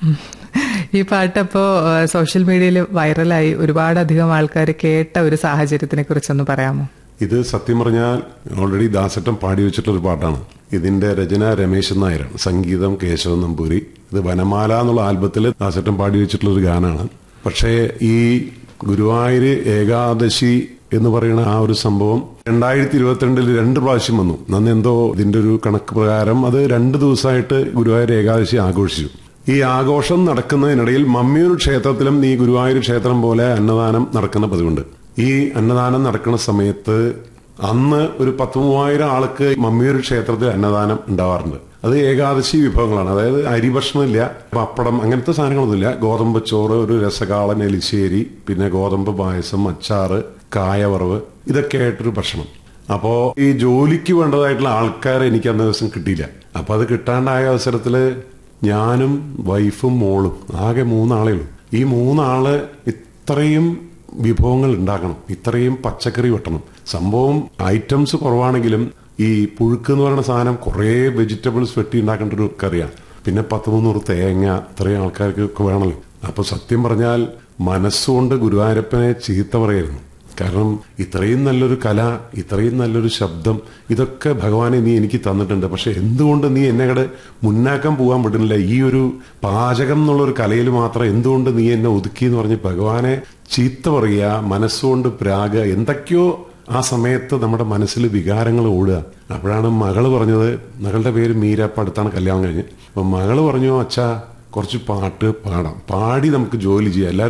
ഈ പാട്ടപ്പോ സോഷ്യൽ മീഡിയയിൽ വൈറലായി ഒരുപാടധികം ആൾക്കാർ കേട്ട ഒരു സാഹചര്യത്തിനെ കുറിച്ചൊന്ന് പറയാമോ? ഇത് സത്യം പറഞ്ഞാൽ ഓൾറെഡി ദാസേട്ടൻ പാടി വെച്ചിട്ടൊരു പാട്ടാണ്. ഇതിന്റെ രചന രമേശൻ നായരാണ്, സംഗീതം കേശവൻ നമ്പൂരി. ഇത് വനമാല എന്നുള്ള ആൽബത്തിൽ ദാസേട്ടൻ പാടി വെച്ചിട്ടുള്ള ഒരു ഗാനാണ്. പക്ഷേ ഈ ഗുരുവായൂര് ഏകാദശി എന്ന് പറയുന്ന ആ ഒരു സംഭവം 2022 2 പ്രാവശ്യം വന്നു. നന്ന് എന്തോ ഇതിന്റെ ഒരു കണക്ക് പ്രകാരം അത് 2 ദിവസമായിട്ട് ഗുരുവായൂർ ഏകാദശി ആഘോഷിച്ചു. ഈ ആഘോഷം നടക്കുന്നതിനിടയിൽ മമ്മിയൂർ ക്ഷേത്രത്തിലും ഈ ഗുരുവായൂർ ക്ഷേത്രം പോലെ അന്നദാനം നടക്കുന്ന പതിവുണ്ട്. ഈ അന്നദാനം നടക്കുന്ന സമയത്ത് അന്ന് ഒരു 10,000-3000 ആൾക്ക് മമ്മിയൂർ ക്ഷേത്രത്തിൽ അന്നദാനം ഉണ്ടാവാറുണ്ട്. അത് ഏകാദശി വിഭവങ്ങളാണ്. അതായത് അരി ഭക്ഷണമില്ല, പപ്പടം, അങ്ങനത്തെ സാധനങ്ങളൊന്നുമില്ല. ഗോതമ്പ് ചോറ്, ഒരു രസകാളൻ, എലിശ്ശേരി, പിന്നെ ഗോതമ്പ് പായസം, അച്ചാറ്, കായവറവ്, ഇതൊക്കെ ആയിട്ടൊരു ഭക്ഷണം. അപ്പോ ഈ ജോലിക്ക് വേണ്ടതായിട്ടുള്ള ആൾക്കാരെ എനിക്ക് അന്ന ദിവസം കിട്ടിയില്ല. അപ്പൊ അത് കിട്ടാണ്ടായ അവസരത്തില് ഞാനും വൈഫും മോളും ആകെ 3 ആളേ ഉള്ളൂ. ഈ 3 ആള് ഇത്രയും വിഭവങ്ങൾ ഉണ്ടാക്കണം, ഇത്രയും പച്ചക്കറി വെട്ടണം. സംഭവം ഐറ്റംസ് കുറവാണെങ്കിലും ഈ പുഴുക്ക് എന്ന് പറയുന്ന സാധനം കുറേ വെജിറ്റബിൾസ് വെട്ടി ഉണ്ടാക്കേണ്ട ഒരു കറിയാണ്. പിന്നെ 10-300 തേങ്ങ, ഇത്രയും ആൾക്കാർക്ക് വേണമല്ലോ. അപ്പൊ സത്യം പറഞ്ഞാൽ മനസ്സുകൊണ്ട് ഗുരുവായൂരപ്പനെ ചീത്ത പറയായിരുന്നു. കാരണം ഇത്രയും നല്ലൊരു കല, ഇത്രയും നല്ലൊരു ശബ്ദം, ഇതൊക്കെ ഭഗവാനെ നീ എനിക്ക് തന്നിട്ടുണ്ട്. പക്ഷെ എന്തുകൊണ്ട് നീ എന്നെ കൂടെ മുന്നാക്കാൻ പോകാൻ പറ്റുന്നില്ല? ഈ ഒരു പാചകം എന്നുള്ളൊരു കലയിൽ മാത്രം എന്തുകൊണ്ട് നീ എന്നെ ഒതുക്കി എന്ന് പറഞ്ഞ് ഭഗവാനെ ചീത്ത പറയുക, മനസ്സുകൊണ്ട് പ്രാഗ, എന്തൊക്കെയോ ആ സമയത്ത് നമ്മുടെ മനസ്സിൽ വികാരങ്ങൾ ഓടുക. അപ്പോഴാണ് മകള് പറഞ്ഞത്, മകളുടെ പേര് മീര, ഇപ്പം അടുത്താണ് കല്യാണം കഴിഞ്ഞ്. അപ്പൊ മകള് പറഞ്ഞു, അച്ഛാ കുറച്ച് പാട്ട് പാടാം, പാടി നമുക്ക് ജോലി ചെയ്യാം, എല്ലാവരും